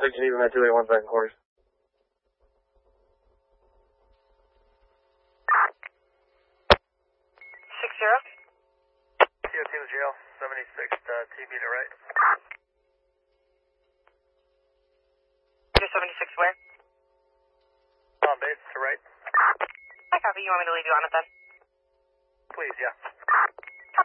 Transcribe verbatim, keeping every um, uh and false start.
traffic, Geneva, Met two eight one second quarters. Six zero. T O T to jail, seventy-six, uh, T B to right. Two seventy-six where? On base to right. I copy. You want me to leave you on it then? Please, yeah.